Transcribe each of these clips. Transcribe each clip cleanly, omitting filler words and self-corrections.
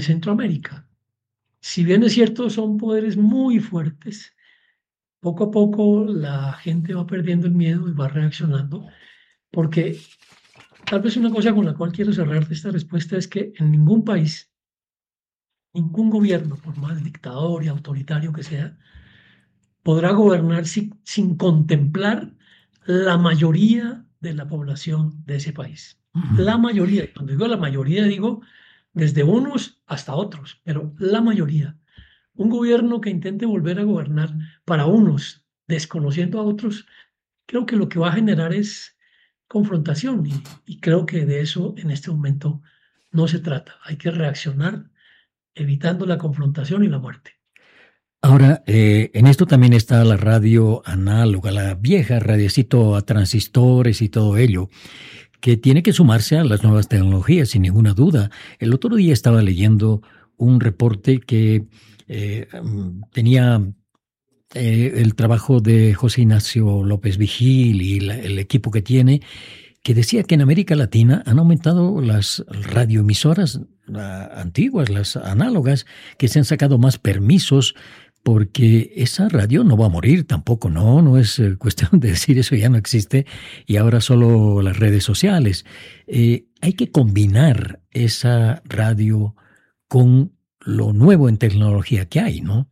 Centroamérica. Si bien es cierto, son poderes muy fuertes, poco a poco la gente va perdiendo el miedo y va reaccionando, porque tal vez una cosa con la cual quiero cerrar esta respuesta es que en ningún país, ningún gobierno, por más dictador y autoritario que sea, podrá gobernar sin contemplar la mayoría de la población de ese país. La mayoría, y cuando digo la mayoría digo desde unos hasta otros, pero la mayoría. Un gobierno que intente volver a gobernar para unos, desconociendo a otros, creo que lo que va a generar es confrontación y creo que de eso en este momento no se trata. Hay que reaccionar evitando la confrontación y la muerte. Ahora, en esto también está la radio análoga, la vieja radiocito a transistores y todo ello, que tiene que sumarse a las nuevas tecnologías, sin ninguna duda. El otro día estaba leyendo un reporte que tenía el trabajo de José Ignacio López Vigil y el equipo que tiene, que decía que en América Latina han aumentado las radioemisoras antiguas, las análogas, que se han sacado más permisos, porque esa radio no va a morir tampoco, no es cuestión de decir eso ya no existe y ahora solo las redes sociales. Hay que combinar esa radio con lo nuevo en tecnología que hay, ¿no?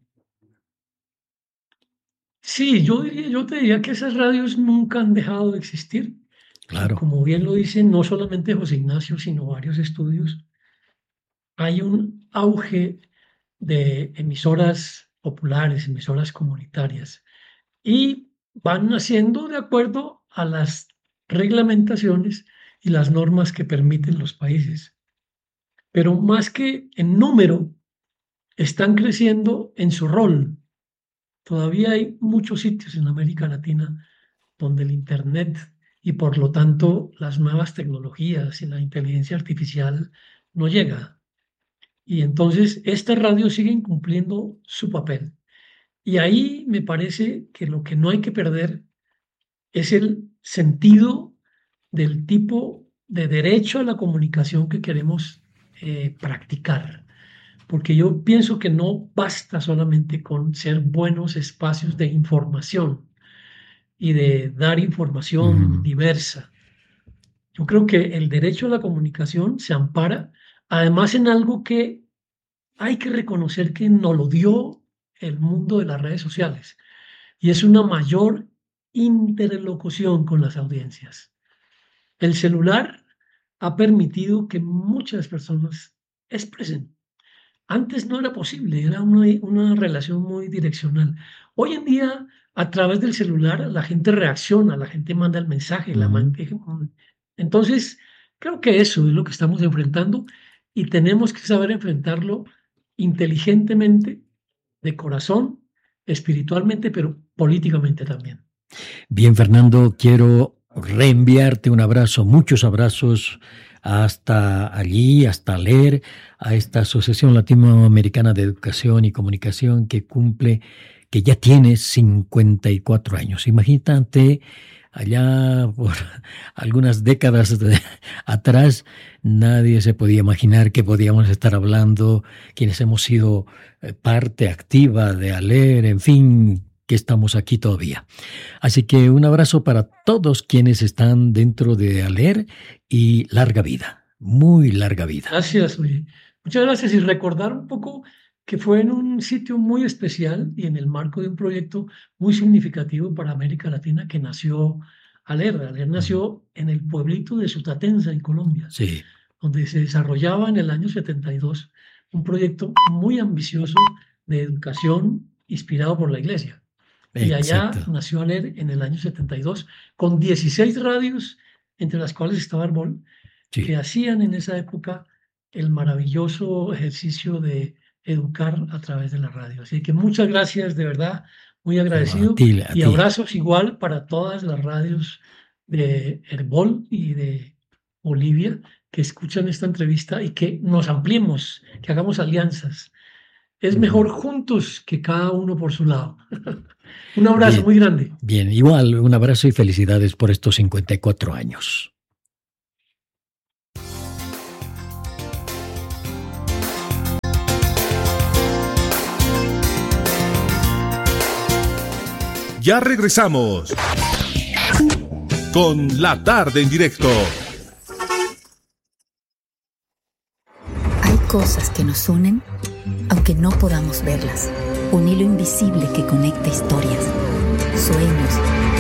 Sí, yo te diría que esas radios nunca han dejado de existir. Y Claro. como bien lo dicen, no solamente José Ignacio, sino varios estudios, hay un auge de emisoras populares, emisoras comunitarias, y van naciendo de acuerdo a las reglamentaciones y las normas que permiten los países. Pero más que en número, están creciendo en su rol. Todavía hay muchos sitios en América Latina donde el Internet y por lo tanto las nuevas tecnologías y la inteligencia artificial no llega. Y entonces estas radios siguen cumpliendo su papel. Y ahí me parece que lo que no hay que perder es el sentido del tipo de derecho a la comunicación que queremos practicar. Porque yo pienso que no basta solamente con ser buenos espacios de información y de dar información diversa. Yo creo que el derecho a la comunicación se ampara además en algo que hay que reconocer que nos lo dio el mundo de las redes sociales y es una mayor interlocución con las audiencias. El celular ha permitido que muchas personas expresen. Antes no era posible, era una relación muy direccional. Hoy en día, a través del celular, la gente reacciona, la gente manda el mensaje, entonces, creo que eso es lo que estamos enfrentando y tenemos que saber enfrentarlo inteligentemente, de corazón, espiritualmente, pero políticamente también. Bien, Fernando, quiero reenviarte un abrazo, muchos abrazos hasta allí, hasta leer a esta Asociación Latinoamericana de Educación y Comunicación que ya tiene 54 años. Imagínate, allá por algunas décadas atrás, nadie se podía imaginar que podíamos estar hablando, quienes hemos sido parte activa de ALER, en fin, que estamos aquí todavía. Así que un abrazo para todos quienes están dentro de ALER y larga vida, muy larga vida. Gracias, oye. Muchas gracias y recordar un poco que fue en un sitio muy especial y en el marco de un proyecto muy significativo para América Latina que nació ALER. ALER nació en el pueblito de Sutatenza, en Colombia, Sí. donde se desarrollaba en el año 72 un proyecto muy ambicioso de educación inspirado por la iglesia. Y allá Exacto. nació ALER en el año 72 con 16 radios, entre las cuales estaba Arbol, Sí. que hacían en esa época el maravilloso ejercicio de educar a través de la radio. Así que muchas gracias, de verdad, muy agradecido. A Y ti. abrazos igual para todas las radios de Herbol y de Bolivia que escuchan esta entrevista y que nos ampliemos, que hagamos alianzas. Es mejor juntos que cada uno por su lado. Un abrazo Bien, muy grande. bien, igual un abrazo y felicidades por estos 54 años. Ya regresamos con La Tarde en Directo. Hay cosas que nos unen, aunque no podamos verlas. Un hilo invisible que conecta historias, sueños,